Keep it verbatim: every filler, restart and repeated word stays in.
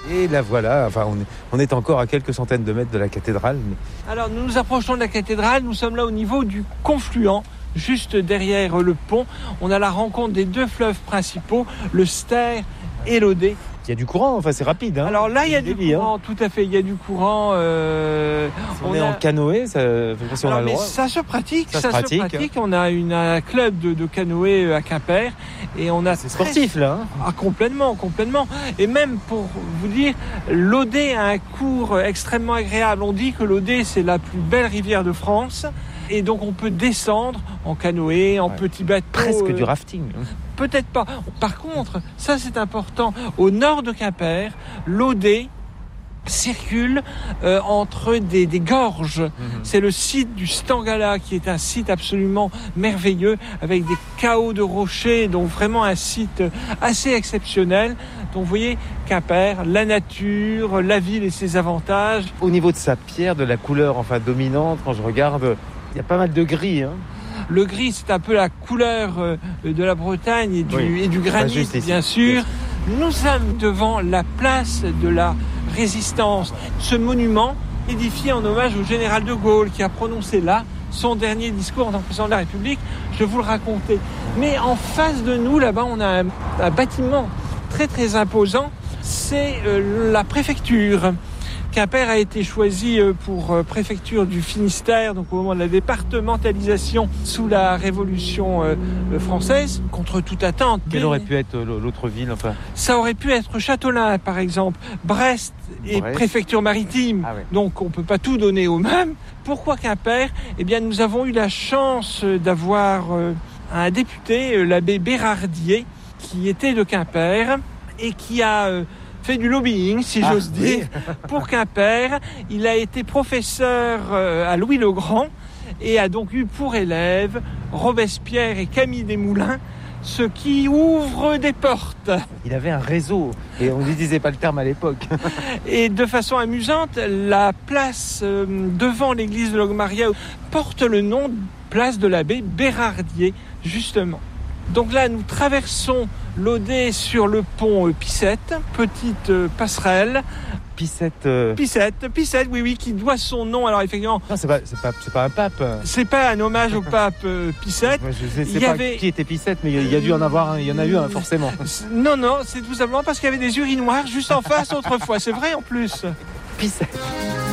Et là voilà, enfin, on, est, on est encore à quelques centaines de mètres de la cathédrale. Mais... Alors nous nous approchons de la cathédrale, nous sommes là au niveau du confluent, juste derrière le pont. On a la rencontre des deux fleuves principaux, le Ster et l'Oder. Il y a du courant, enfin c'est rapide. Hein. Alors là, il y a du débit, courant, hein. tout à fait, il y a du courant. Euh, si on, on est a... en canoë, ça, si on Alors, a le mais droit. ça se pratique, ça, ça, se, pratique. se pratique. On a une, un club de, de canoë à Quimper et on a. C'est très... sportif là. Hein. Ah complètement, complètement. Et même pour vous dire, l'Oder a un cours extrêmement agréable. On dit que l'Oder c'est la plus belle rivière de France. Et donc on peut descendre en canoë, en ouais. petit bateau. Presque euh, du rafting. Peut-être pas. Par contre, ça c'est important, au nord de Quimper, l'Oder circule euh, entre des, des gorges. Mmh. C'est le site du Stangala qui est un site absolument merveilleux avec des chaos de rochers, donc vraiment un site assez exceptionnel. Donc vous voyez, Quimper, la nature, la ville et ses avantages. Au niveau de sa pierre, de la couleur enfin dominante, quand je regarde, il y a pas mal de gris. Hein. Le gris, c'est un peu la couleur de la Bretagne et du, oui. et du granit, bah, bien sûr. Nous sommes devant la place de la Résistance. Ce monument, édifié en hommage au général de Gaulle, qui a prononcé là son dernier discours en tant que président de la République. Je vais vous le raconter. Mais en face de nous, là-bas, on a un, un bâtiment très très imposant. C'est euh, la préfecture. Quimper a été choisi pour préfecture du Finistère, donc au moment de la départementalisation sous la Révolution française, contre toute attente. Quelle aurait pu être l'autre ville enfin Ça aurait pu être Châteaulin, par exemple. Brest est Brest. préfecture maritime, ah ouais. donc on ne peut pas tout donner au même. Pourquoi Quimper ? Eh bien, nous avons eu la chance d'avoir un député, l'abbé Bérardier, qui était de Quimper et qui a... fait du lobbying, si ah, j'ose dire, oui. pour Quimper. Il a été professeur à Louis-le-Grand et a donc eu pour élèves Robespierre et Camille Desmoulins, ce qui ouvre des portes. Il avait un réseau, et on n'utilisait pas le terme à l'époque. Et de façon amusante, la place devant l'église de Logmaria porte le nom de place de l'abbé Bérardier, justement. Donc là, nous traversons l'Oder sur le pont Pissette, petite passerelle. Pissette euh... Pissette, Pissette, oui, oui, qui doit son nom. Alors effectivement... Non, c'est pas, c'est pas, c'est pas un pape. C'est pas un hommage au pape euh, Pissette. Ouais, je sais, sais pas avait... qui était Pissette, mais il y a dû en avoir un, il y en a eu un, forcément. Non, non, c'est tout simplement parce qu'il y avait des urinoirs juste en face autrefois. C'est vrai en plus. Pissette.